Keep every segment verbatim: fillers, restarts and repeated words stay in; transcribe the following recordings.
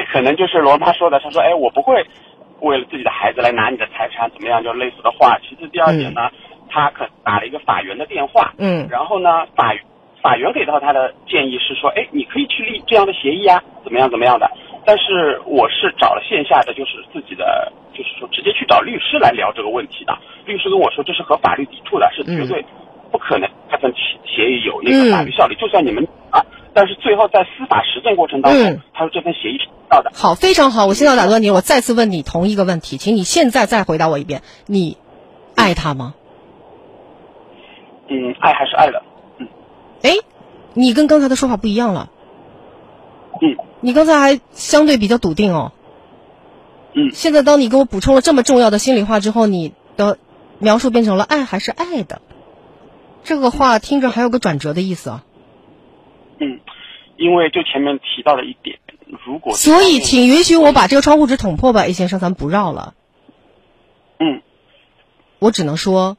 可能就是罗妈说的，他说哎我不会为了自己的孩子来拿你的财产怎么样，就类似的话。其次第二点呢、嗯、他可打了一个法院的电话， 嗯， 然后呢法法院给到他的建议是说，哎你可以去立这样的协议啊，怎么样怎么样的。但是我是找了线下的，就是自己的，就是说直接去找律师来聊这个问题的。律师跟我说这是和法律抵触的，是绝对不可能这份协议有那个法律效力、嗯、就算你们啊，但是最后在司法实践过程当中、嗯、他说这份协议是有效的。 好，非常好，我现在打断你，我再次问你同一个问题，请你现在再回答我一遍，你爱他吗？ 嗯，爱还是爱的。嗯， 哎，你跟刚才的说法不一样了。 嗯， 你刚才还相对比较笃定哦。 嗯， 现在当你给我补充了这么重要的心里话之后，你的描述变成了爱还是爱的，这个话听着还有个转折的意思啊。 嗯，因为就前面提到的一点，如果所以请允许我把这个窗户纸捅破吧，A先生，咱不绕了。 嗯， 我只能说，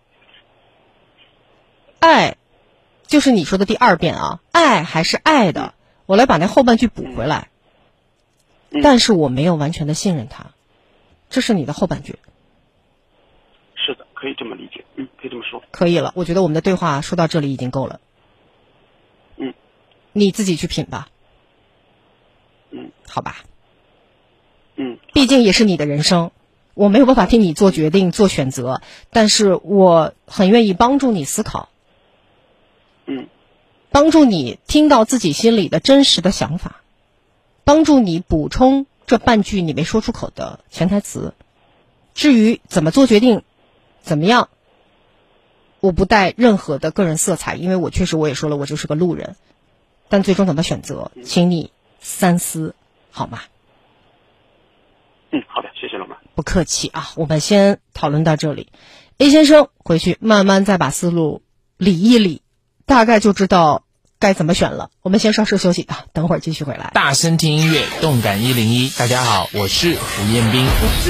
爱就是你说的第二遍啊，爱还是爱的。我来把那后半句补回来、嗯、但是我没有完全的信任他，这是你的后半句。 是的，可以这么理解，嗯，可以这么说。 可以了，我觉得我们的对话说到这里已经够了。 嗯， 你自己去品吧。 嗯， 好吧。 嗯， 毕竟也是你的人生，我没有办法替你做决定做选择，但是我很愿意帮助你思考。 嗯， 帮助你听到自己心里的真实的想法，帮助你补充这半句你没说出口的潜台词。至于怎么做决定，怎么样，我不带任何的个人色彩，因为我确实我也说了，我就是个路人。但最终怎么选择，请你三思，好吗？ 嗯，好的，谢谢老妈。 不客气啊，我们先讨论到这里。A 先生回去慢慢再把思路理一理，大概就知道该怎么选了。我们先稍事休息啊，等会儿继续回来。 大声听音乐，动感一零一。大家好，我是胡彦斌。